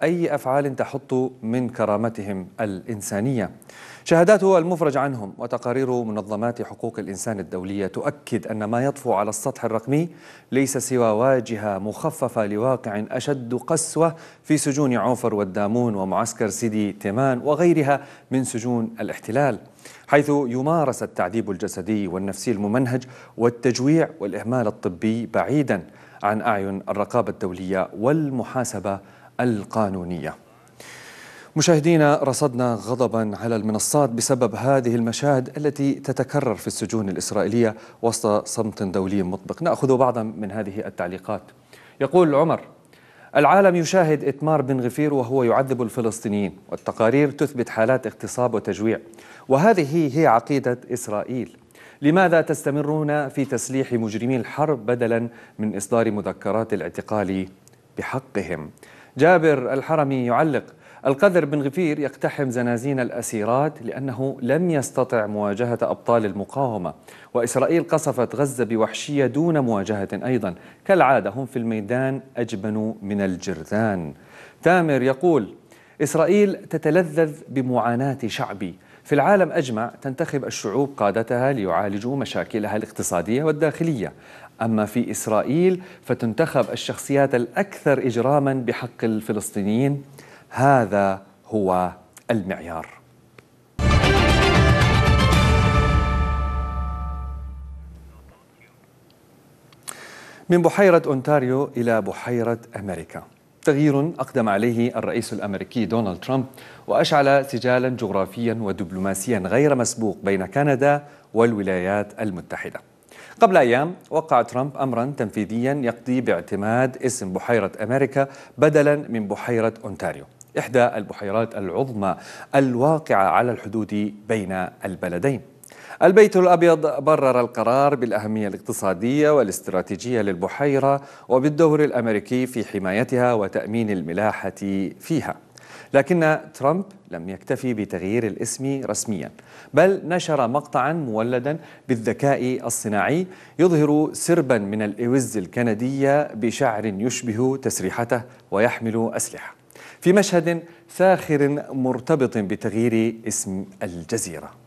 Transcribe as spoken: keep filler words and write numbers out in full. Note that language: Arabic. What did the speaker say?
أي أفعال تحط من كرامتهم الإنسانية. شهاداته المفرج عنهم وتقارير منظمات حقوق الإنسان الدولية تؤكد أن ما يطفو على السطح الرقمي ليس سوى واجهة مخففة لواقع أشد قسوة في سجون عوفر والدامون ومعسكر سيدي تيمان وغيرها من سجون الاحتلال، حيث يمارس التعذيب الجسدي والنفسي الممنهج والتجويع والإهمال الطبي بعيدا عن أعين الرقابة الدولية والمحاسبة القانونية. مشاهدينا، رصدنا غضبا على المنصات بسبب هذه المشاهد التي تتكرر في السجون الإسرائيلية وسط صمت دولي مطبق. نأخذ بعضا من هذه التعليقات. يقول عمر: العالم يشاهد إتمار بن غفير وهو يعذب الفلسطينيين، والتقارير تثبت حالات اغتصاب وتجويع، وهذه هي عقيدة إسرائيل. لماذا تستمرون في تسليح مجرمي الحرب بدلا من إصدار مذكرات الاعتقال بحقهم؟ جابر الحرمي يعلق: القذر بن غفير يقتحم زنازين الأسيرات لأنه لم يستطع مواجهة أبطال المقاومة، وإسرائيل قصفت غزة بوحشية دون مواجهة أيضا، كالعادة هم في الميدان أجبن من الجرذان. تامر يقول: إسرائيل تتلذذ بمعاناة شعبي. في العالم أجمع تنتخب الشعوب قادتها ليعالجوا مشاكلها الاقتصادية والداخلية، أما في إسرائيل فتنتخب الشخصيات الأكثر إجراما بحق الفلسطينيين. هذا هو المعيار. من بحيرة أونتاريو إلى بحيرة أمريكا، تغيير أقدم عليه الرئيس الأمريكي دونالد ترامب وأشعل سجالا جغرافيا ودبلوماسيا غير مسبوق بين كندا والولايات المتحدة. قبل أيام وقع ترامب أمرا تنفيذيا يقضي باعتماد اسم بحيرة أمريكا بدلا من بحيرة أونتاريو، إحدى البحيرات العظمى الواقعة على الحدود بين البلدين. البيت الأبيض برر القرار بالأهمية الاقتصادية والاستراتيجية للبحيرة وبالدور الأمريكي في حمايتها وتأمين الملاحة فيها، لكن ترامب لم يكتفي بتغيير الاسم رسميا، بل نشر مقطعا مولدا بالذكاء الصناعي يظهر سربا من الإوز الكندية بشعر يشبه تسريحته ويحمل أسلحة، في مشهد ساخر مرتبط بتغيير اسم الجزيرة.